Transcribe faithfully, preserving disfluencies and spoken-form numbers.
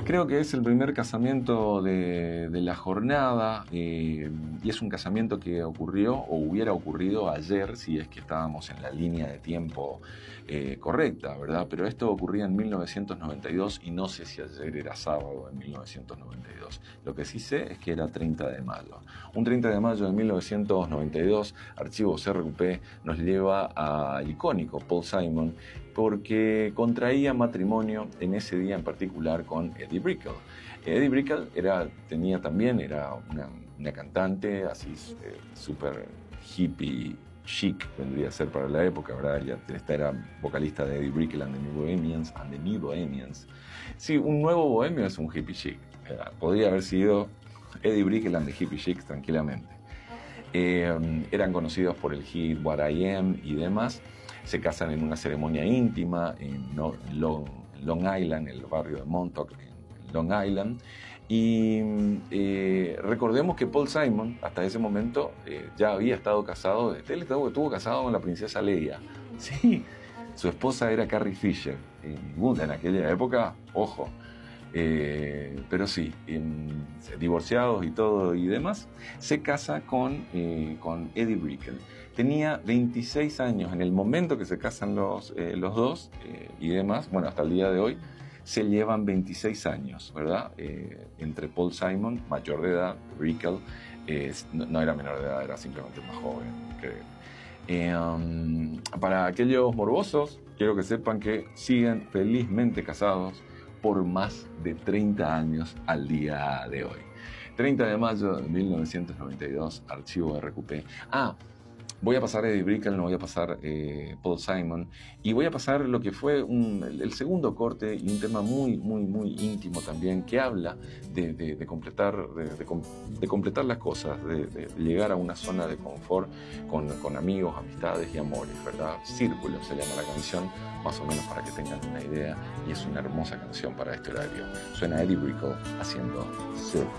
Creo que es el primer casamiento de, de la jornada eh, y es un casamiento que ocurrió o hubiera ocurrido ayer si es que estábamos en la línea de tiempo eh, correcta, ¿verdad? Pero esto ocurría en mil novecientos noventa y dos y no sé si ayer era sábado en mil novecientos noventa y dos. Lo que sí sé es que era treinta de mayo. Un treinta de mayo de mil novecientos noventa y dos, Archivos R Q P nos lleva al icónico Paul Simon porque contraía matrimonio en ese día en particular con Eddie Brickell. Eddie Brickell era, tenía también, era una, una cantante así eh, súper hippie, chic, vendría a ser para la época, ¿verdad? Ella, esta era vocalista de Eddie Brickell and the New Bohemians, and the New Bohemians. Sí, un nuevo bohemio es un hippie chic. Eh, podría haber sido Eddie Brickell and the Hippie Chicks tranquilamente. Eh, eran conocidos por el hit What I Am y demás. Se casan en una ceremonia íntima en Long, Long Island, el barrio de Montauk, en Long Island. Y eh, recordemos que Paul Simon, hasta ese momento, eh, ya había estado casado, él estuvo, estuvo casado con la princesa Leia. Sí, su esposa era Carrie Fisher. En, en aquella época, ojo. Eh, pero sí, en, divorciados y todo y demás, se casa con, eh, con Eddie Brickell. Tenía veintiséis años en el momento que se casan los, eh, los dos eh, y demás. Bueno, hasta el día de hoy se llevan veintiséis años, ¿verdad? Eh, entre Paul Simon, mayor de edad, Brickell, eh, no, no era menor de edad, era simplemente más joven, creo. Eh, um, para aquellos morbosos, quiero que sepan que siguen felizmente casados por más de treinta años al día de hoy. treinta de mayo de mil novecientos noventa y dos, Archivo R Q P. Ah, voy a pasar Eddie Brickell, no voy a pasar eh, Paul Simon, y voy a pasar lo que fue un, el, el segundo corte y un tema muy, muy, muy íntimo también, que habla de, de, de completar, de, de, de completar las cosas, de, de llegar a una zona de confort con, con amigos, amistades y amores, ¿verdad? Círculo se llama la canción, más o menos para que tengan una idea, y es una hermosa canción para este horario. Suena Eddie Brickell haciendo Círculo.